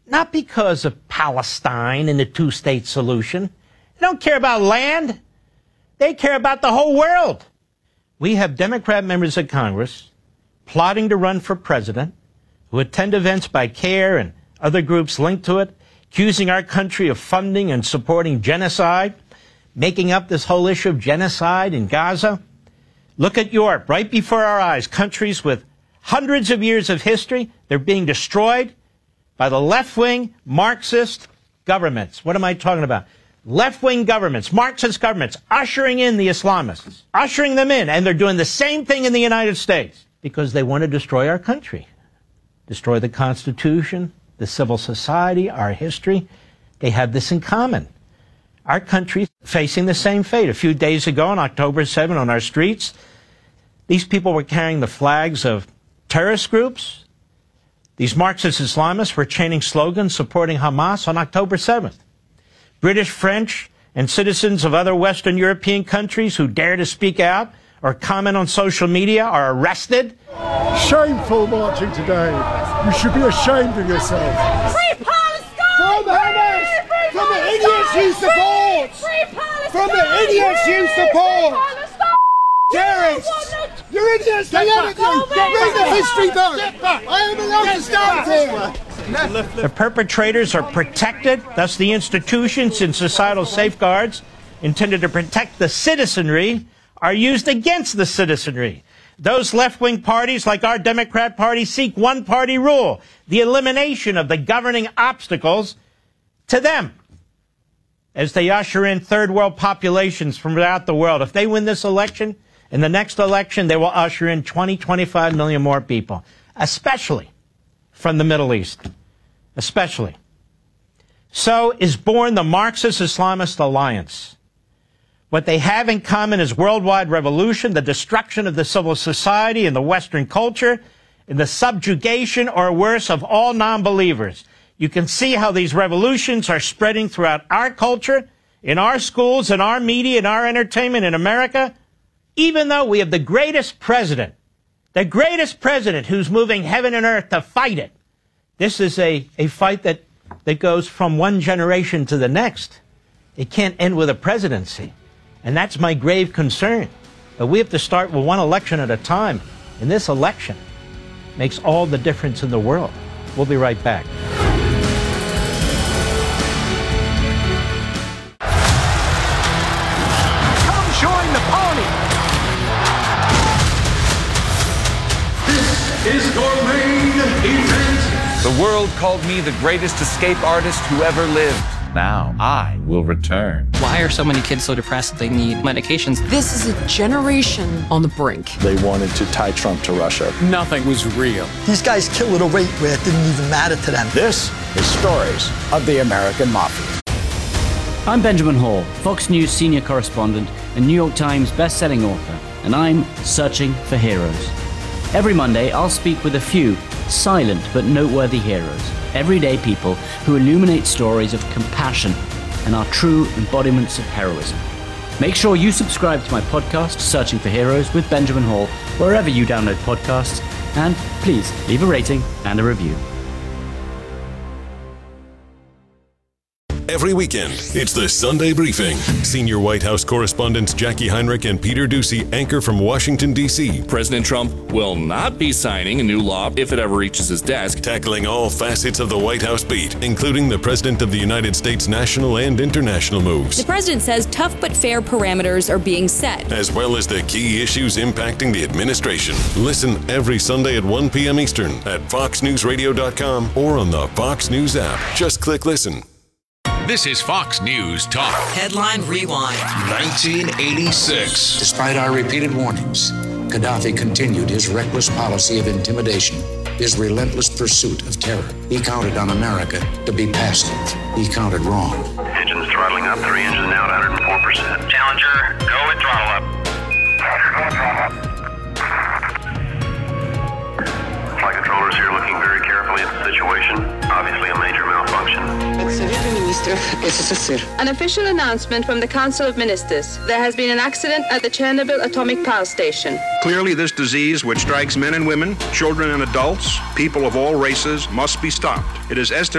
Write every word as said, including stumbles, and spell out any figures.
not because of Palestine and the two-state solution. They don't care about land. They care about the whole world. We have Democrat members of Congress plotting to run for president who attend events by CARE and other groups linked to it, accusing our country of funding and supporting genocide, making up this whole issue of genocide in Gaza. Look at Europe, right before our eyes, countries with hundreds of years of history, they're being destroyed by the left-wing Marxist governments. What am I talking about? Left-wing governments, Marxist governments, ushering in the Islamists, ushering them in, and they're doing the same thing in the United States because they want to destroy our country, destroy the Constitution, the civil society, our history. They have this in common. Our country's facing the same fate. A few days ago, on October seventh, on our streets, these people were carrying the flags of terrorist groups. These Marxist Islamists were chanting slogans supporting Hamas on October seventh. British, French, and citizens of other Western European countries who dare to speak out or comment on social media are arrested. Shameful marching today. You should be ashamed of yourself. Free Palestine! From Hamas! Free From the idiots you support! Free Palestine! From the idiots you support! Terrorists! You're idiots! Get back! Read the history book! I am allowed to stand here! The perpetrators are protected, thus the institutions and societal safeguards intended to protect the citizenry are used against the citizenry. Those left-wing parties, like our Democrat Party, seek one-party rule, the elimination of the governing obstacles to them, as they usher in third-world populations from throughout the world. If they win this election, in the next election, they will usher in twenty, twenty-five million more people, especially from the Middle East, especially. So is born the Marxist-Islamist alliance. What they have in common is worldwide revolution, the destruction of the civil society and the Western culture, and the subjugation or worse of all non-believers. You can see how these revolutions are spreading throughout our culture, in our schools, in our media, in our entertainment in America, even though we have the greatest president, the greatest president who's moving heaven and earth to fight it. This is a, a fight that, that goes from one generation to the next. It can't end with a presidency. And that's my grave concern. But we have to start with one election at a time. And this election makes all the difference in the world. We'll be right back. Come join the pony! This is your main event. The world called me the greatest escape artist who ever lived. Now I will return. Why are so many kids so depressed that they need medications? This is a generation on the brink. They wanted to tie Trump to Russia. Nothing was real. These guys kill at a rate where it didn't even matter to them. This is Stories of the American Mafia. I'm Benjamin Hall, Fox News senior correspondent and New York Times best-selling author, and I'm searching for heroes. Every Monday, I'll speak with a few silent but noteworthy heroes, everyday people who illuminate stories of compassion and are true embodiments of heroism. Make sure you subscribe to my podcast, Searching for Heroes with Benjamin Hall, wherever you download podcasts, and please leave a rating and a review. Every weekend, it's the Sunday Briefing. Senior White House correspondents Jackie Heinrich and Peter Doocy anchor from Washington, D C President Trump will not be signing a new law if it ever reaches his desk. Tackling all facets of the White House beat, including the President of the United States national and international moves. The president says tough but fair parameters are being set, as well as the key issues impacting the administration. Listen every Sunday at one p.m. Eastern at fox news radio dot com or on the Fox News app. Just click listen. This is Fox News Talk. Headline Rewind. nineteen eighty-six. Despite our repeated warnings, Gaddafi continued his reckless policy of intimidation, his relentless pursuit of terror. He counted on America to be passive. He counted wrong. Engines throttling up, three engines now at one hundred four percent. Challenger, go with throttle up. Challenger, go with throttle up. Flight controllers here looking very carefully at the situation. Obviously a major malfunction. An official announcement from the Council of Ministers. There has been an accident at the Chernobyl atomic power station. Clearly, this disease, which strikes men and women, children and adults, people of all races, must be stopped. It is estimated